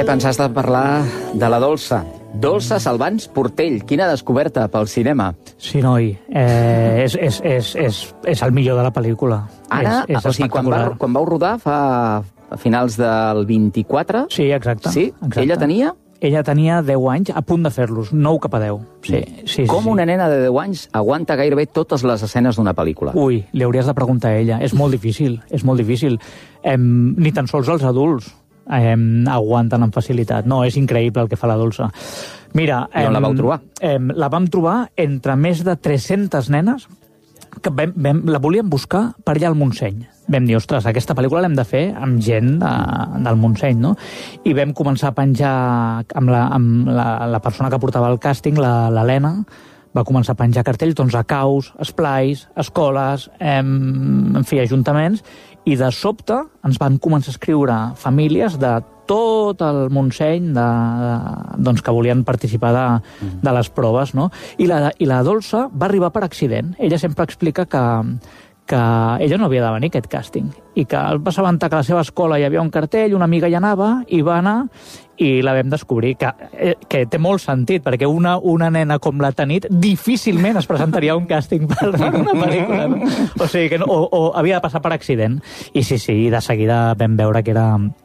Pep, ens has de parlar de la Dolça. Dolça Salvans Portell, quina descoberta pel cinema. Sí, noi, és el millor de la pel·lícula. Ara, és o sigui, quan vau rodar a finals del 24... Sí, exacte. Sí? Exacte. Ella tenia? Ella tenia 10 anys, a punt de fer-los, 9 cap a 10. Sí. Com una nena de 10 anys aguanta gairebé totes les escenes d'una pel·lícula? Ui, li hauries de preguntar a ella. És molt difícil, és molt difícil. Ni tan sols els adults aguanten amb facilitat. No, és increïble el que fa la Dolça. Mira... I on la vau trobar? La vam trobar entre més de 300 nenes que la volíem buscar per allà al Montseny. Vam dir, ostres, aquesta pel·lícula l'hem de fer amb gent del Montseny, no? I vam començar a penjar amb la persona que portava el càsting, l'Helena, va començar a penjar cartells doncs, a caus, esplais, escoles, en fi, ajuntaments, i de sobte ens van començar a escriure famílies de tot el Montseny doncs, que volien participar de les proves, no? I la Dolça va arribar per accident. Ella sempre explica que ella no havia de venir a aquest càsting i que va assabentar que a la seva escola hi havia un cartell, una amiga hi anava i va anar i la vam descobrir, que té molt sentit, perquè una nena com la Tanit difícilment es presentaria a un càsting per una pel·lícula. No? O sigui, o havia de passar per accident. I sí, de seguida vam veure que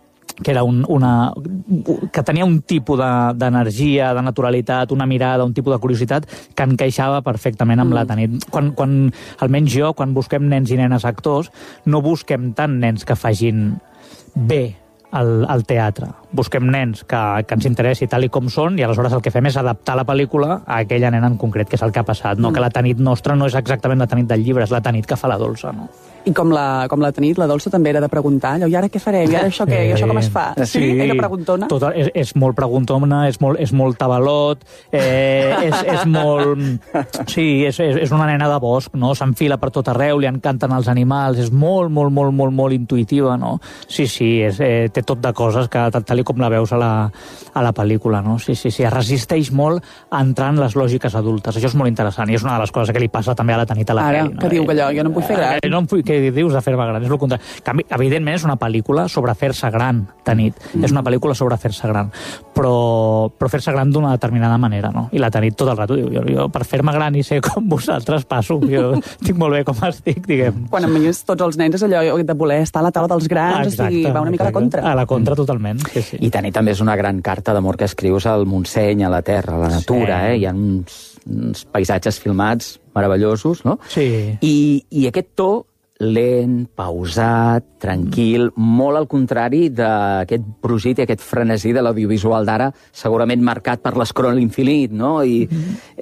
tenia un tipus d'energia, de naturalitat, una mirada, un tipus de curiositat que encaixava perfectament amb la Tanit. Almenys jo, quan busquem nens i nenes actors, no busquem tant nens que facin bé al teatre. Busquem nens que ens interessi tal i com són i aleshores el que fem és adaptar la pel·lícula a aquella nena en concret, que és el que ha passat. No? Que la Tanit nostra no és exactament la Tanit del llibre, és la Tanit que fa la Dolça. No? I com la Tanit, la Dolça també era de preguntar, allò, i ara què farem? I ara això què? I això com es fa? Sí, era preguntona? És molt preguntona, és molt tabalot, és molt... Sí, és una nena de bosc, no? S'enfila per tot arreu, li encanten els animals, és molt intuïtiva, no? Sí, té tot de coses que tal com la veus a la pel·lícula, no? Sí, es resisteix molt a entrar en les lògiques adultes. Això és molt interessant i és una de les coses que li passa també a la Tanit a la pell. Ara, que diu que allò, jo no em vull fer gran. Què dius de fer-me gran? És el contrari. Evidentment és una pel·lícula sobre fer-se gran, Tanit. És una pel·lícula sobre fer-se gran. Però fer-se gran d'una determinada manera, no? I la Tanit tot el rato diu, jo per fer-me gran i ser com vosaltres passo. Jo estic molt bé com estic, diguem. Quan em veus tots els nens és allò de voler estar a la taula dels grans, o sigui, va una mica a la contra. A la contra, totalment. Sí. I Tanit també és una gran carta d'amor que escrius al Montseny, a la terra, a la natura, Hi ha uns paisatges filmats meravellosos, no? Sí. I aquest to lent, pausat, tranquil, molt al contrari d'aquest brogit i aquest frenesí de l'audiovisual d'ara, segurament marcat per l'escroll infinit, no? I